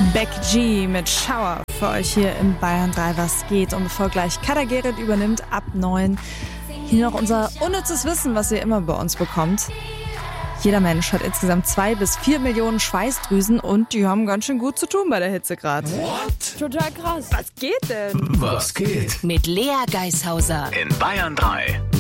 Becky G mit Shower für euch hier in Bayern 3, was geht. Und bevor gleich Kader Gerrit übernimmt, ab 9, hier noch unser unnützes Wissen, was ihr immer bei uns bekommt. Jeder Mensch hat insgesamt 2 bis 4 Millionen Schweißdrüsen und die haben ganz schön gut zu tun bei der Hitze gerade. What? Total krass. Was geht denn? Was geht? Mit Lea Geishauser In Bayern 3.